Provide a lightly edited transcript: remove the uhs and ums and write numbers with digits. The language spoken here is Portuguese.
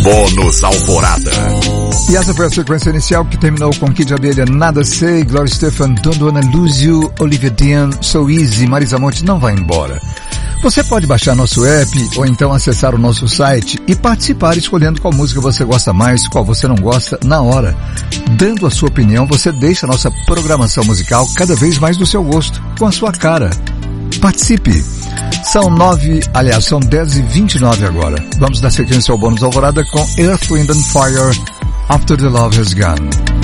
Bônus Alvorada. E essa foi a sequência inicial que terminou com Kid Abelha, Nada Sei, Gloria Estefan, Don't Wanna Lose You, Olivia Dean, So Easy, Marisa Monte, Não Vai Embora. Você pode baixar nosso app ou então acessar o nosso site e participar escolhendo qual música você gosta mais, qual você não gosta, na hora. Dando a sua opinião, você deixa a nossa programação musical cada vez mais do seu gosto, com a sua cara. Participe! São 10h29 agora. Vamos dar sequência ao Bônus Alvorada com Earth, Wind and Fire, After the Love Has Gone.